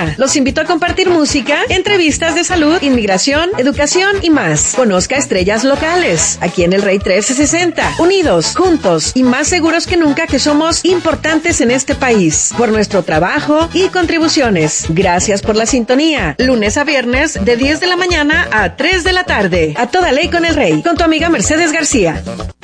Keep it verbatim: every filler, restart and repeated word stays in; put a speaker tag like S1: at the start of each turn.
S1: sesenta. Los invito a compartir música, entrevistas de salud, inmigración, educación y más. Conozca estrellas locales, aquí en el Rey trece sesenta. Unidos, juntos y más seguros que nunca que somos importantes en este país. Por nuestro trabajo y contribuciones. Gracias por la sintonía. Lunes a viernes de diez de la mañana a tres de la tarde. A toda ley con el Rey. Con tu amiga Mercedes García.